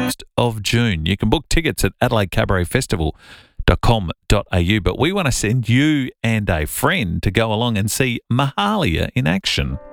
of June. You can book tickets at adelaidecabaretfestival.com.au, but we want to send you and a friend to go along and see Mahalia in action.